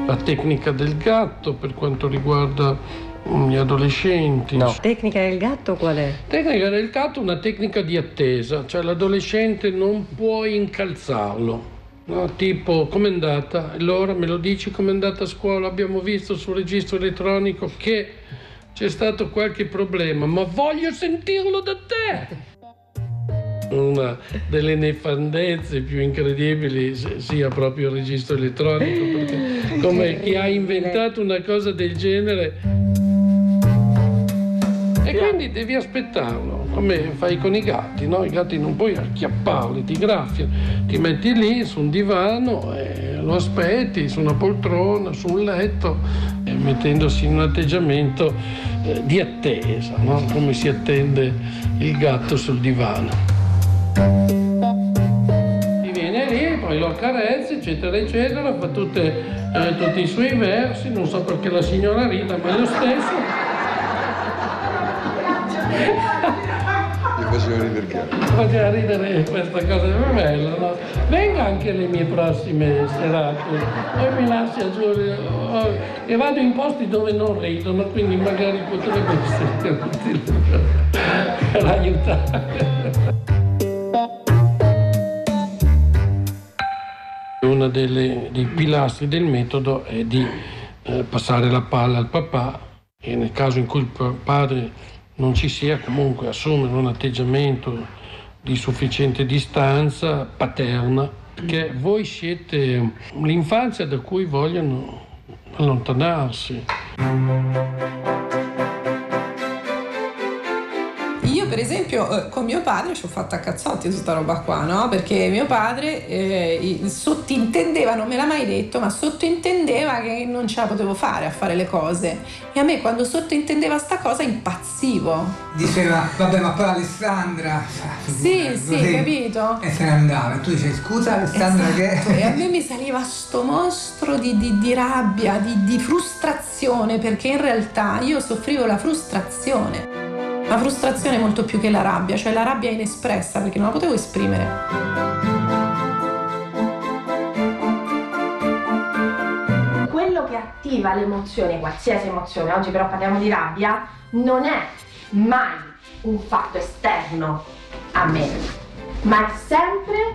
la tecnica del gatto per quanto riguarda gli adolescenti. No. Tecnica del gatto qual è? Tecnica del gatto, una tecnica di attesa, cioè l'adolescente non puoi incalzarlo. No, tipo, com'è andata? Allora me lo dici com'è andata a scuola? Abbiamo visto sul registro elettronico che c'è stato qualche problema, ma voglio sentirlo da te! Una delle nefandezze più incredibili sia proprio il registro elettronico, perché come chi ha inventato una cosa del genere. E quindi devi aspettarlo, come fai con i gatti, no? I gatti non puoi acchiapparli, ti graffiano, ti metti lì su un divano e lo aspetti, su una poltrona, su un letto, mettendosi in un atteggiamento di attesa, no? Come si attende il gatto sul divano. Ti viene lì, poi lo accarezzi, eccetera, eccetera, fa tutti i suoi versi, non so perché la signora rida, ma è lo stesso. Mi faceva ridere che? Faceva ridere questa cosa, è bella, no? Venga anche le mie prossime serate, poi mi lascia giù e vado in posti dove non ridono, quindi magari potrebbe essere utile per aiutare. Uno dei pilastri del metodo è di passare la palla al papà e nel caso in cui il padre non ci sia, comunque assumere un atteggiamento di sufficiente distanza paterna, perché voi siete l'infanzia da cui vogliono allontanarsi. Io per esempio con mio padre ci ho fatto a cazzotti su sta roba qua, no? Perché mio padre sottintendeva, non me l'ha mai detto, ma sottintendeva che non ce la potevo fare a fare le cose. E a me quando sottintendeva sta cosa impazzivo. Diceva, vabbè, ma poi Alessandra... Sì, capito? E se ne andava. E tu dici, scusa Alessandra, esatto. che... E a me mi saliva sto mostro di rabbia, di frustrazione, perché in realtà io soffrivo la frustrazione. La frustrazione molto più che la rabbia, cioè la rabbia inespressa, perché non la potevo esprimere. Quello che attiva l'emozione, qualsiasi emozione, oggi però parliamo di rabbia, non è mai un fatto esterno a me, ma è sempre